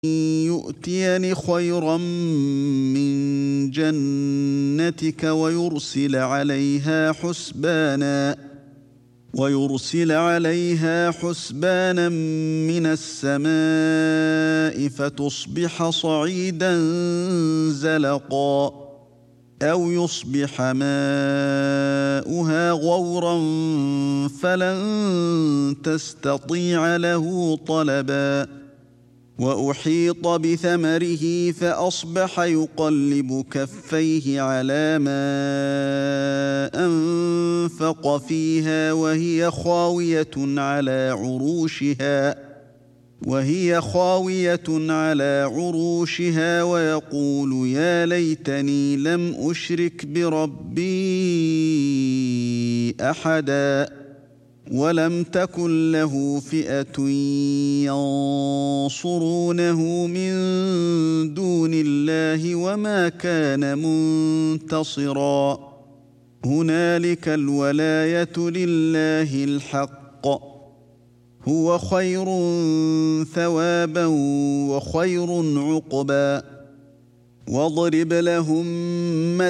يؤتين خيرا من جنتك ويرسل عليها حسبانا من السماء فتصبح صعيدا زلقا أو يصبح ماؤها غورا فلن تستطيع له طلبا وأحيط بثمره فأصبح يقلب كفيه على ما أنفق فيها وهي خاوية على عروشها ويقول يا ليتني لم أشرك بربي أحدا ولم تكن له فئة ينصرونه من دون الله وما كان منتصرا هنالك الولاية لله الحق هو خير ثوابا وخير عقبا واضرب لهم